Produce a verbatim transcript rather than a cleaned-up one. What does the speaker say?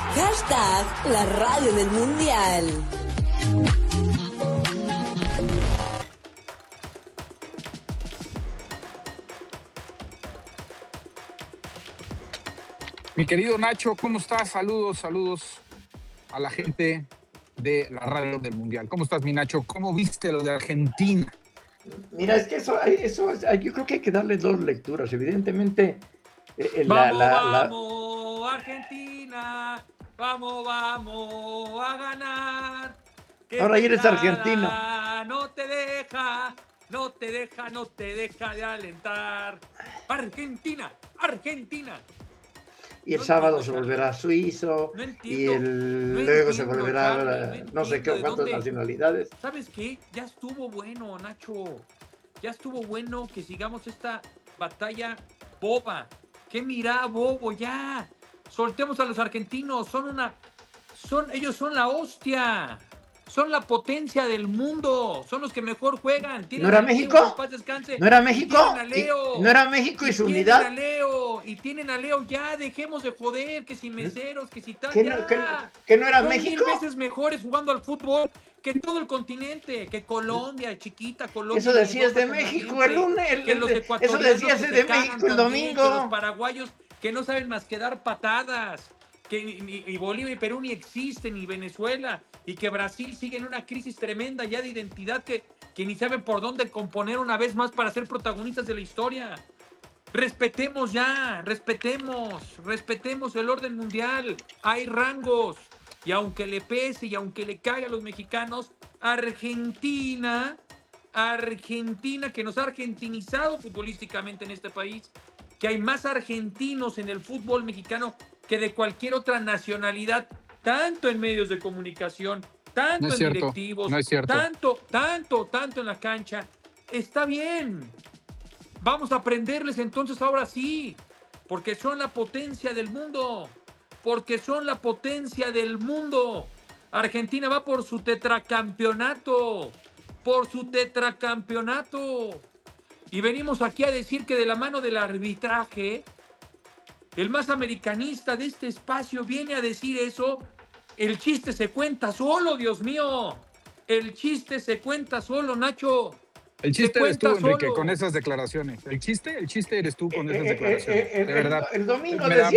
Hashtag la radio del mundial. Mi querido Nacho, ¿cómo estás? Saludos, saludos a la gente de la radio del mundial. ¿Cómo estás, mi Nacho? ¿Cómo viste lo de Argentina? Mira, es que eso, eso yo creo que hay que darle dos lecturas. Evidentemente, eh, la, vamos, la, vamos, la... Argentina, vamos, vamos a ganar. Que ahora eres argentino. No te deja, no te deja, no te deja de alentar. Argentina, Argentina. Y el no sábado entiendo, se volverá suizo, no entiendo, y el, no luego entiendo, se volverá Charlie, no no sé qué, cuántas dónde... nacionalidades. ¿Sabes qué? Ya estuvo bueno, Nacho. Ya estuvo bueno que sigamos esta batalla boba. ¿Qué mira, bobo? Ya. Soltemos a los argentinos. Son una... Son, ellos son la hostia. Son la potencia del mundo. Son los que mejor juegan. ¿No era México? ¿No era México? ¿No era México y su unidad? Tienen a Leo. Y tienen a Leo. Ya, dejemos de joder. Que si meseros, que si tal. ¿Que no, que, que no era son México? Mil veces mejores jugando al fútbol que todo el continente, que Colombia, chiquita Colombia. Eso decías de México el lunes, el, que los eso decías de México el domingo. Que los paraguayos que no saben más que dar patadas, que ni, ni Bolivia y Perú ni existen, ni Venezuela, y que Brasil sigue en una crisis tremenda ya de identidad que, que ni saben por dónde componer una vez más para ser protagonistas de la historia. Respetemos ya, respetemos, respetemos el orden mundial. Hay rangos. Y aunque le pese y aunque le caiga a los mexicanos, Argentina, Argentina, que nos ha argentinizado futbolísticamente en este país, que hay más argentinos en el fútbol mexicano que de cualquier otra nacionalidad, tanto en medios de comunicación, tanto no es en cierto, directivos, no es cierto. tanto, tanto, tanto en la cancha. Está bien. Vamos a aprenderles entonces ahora sí, porque son la potencia del mundo. Porque son la potencia del mundo. Argentina va por su tetracampeonato. Por su tetracampeonato. Y venimos aquí a decir que de la mano del arbitraje, el más americanista de este espacio viene a decir eso. El chiste se cuenta solo, Dios mío. El chiste se cuenta solo, Nacho. El chiste eres tú, Enrique, solo. Con esas declaraciones. El chiste, el chiste eres tú con esas declaraciones. Eh, eh, eh, de verdad. El, el domingo me decía